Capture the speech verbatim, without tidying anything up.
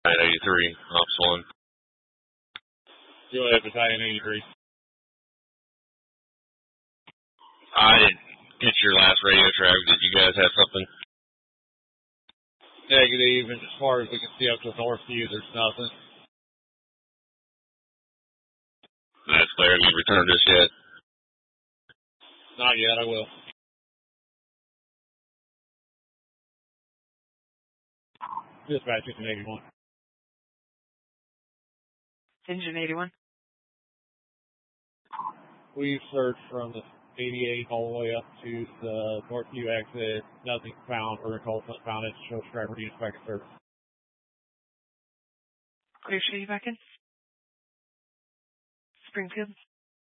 Battalion eighty-three, Ops one. Go ahead, Battalion eighty-three. I didn't get your last radio track. Did you guys have something? Negative, and as far as we can see up to the north view, there's nothing. That's clear. Have you returned this yet? Not yet, I will. Dispatch is an eighty-one. Engine eighty-one. We've searched from the eighty-eight all the way up to the Northview exit. Nothing found or recall found it. Show driver units back in service. Clear, show you back in. Springfield.